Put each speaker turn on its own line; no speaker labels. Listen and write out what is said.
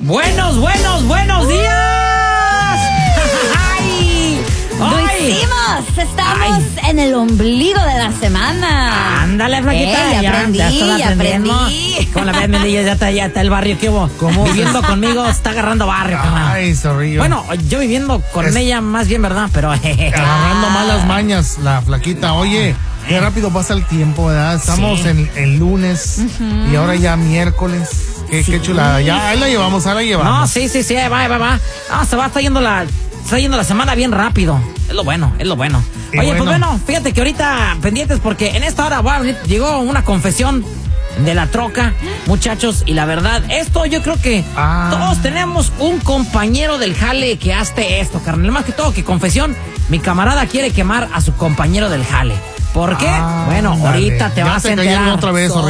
Buenos días. ¡Ay!
¡Lo hicimos! Estamos en el ombligo de la semana.
Ándale, flaquita.
Ya aprendí.
Con la vez ya está el barrio. ¿Qué hubo? Como viviendo conmigo, está agarrando barrio.
Ay, Zorrillo.
Bueno, yo viviendo con ella más bien, ¿verdad? Pero
agarrando malas mañas, la flaquita. Oye, qué rápido pasa el tiempo, ¿verdad? Estamos en lunes y ahora ya miércoles. Qué chulada. Ya, ahí la llevamos.
No, sí, va. No, está yendo la semana bien rápido. Es lo bueno. Oye, pues bueno, fíjate que ahorita pendientes porque en esta hora llegó una confesión de la troca, muchachos, y la verdad, esto yo creo que todos tenemos un compañero del jale que hace esto, carnal. Más que todo que confesión, mi camarada quiere quemar a su compañero del jale. ¿Por qué? Bueno, ahorita te vas a enterar.
Otra vez,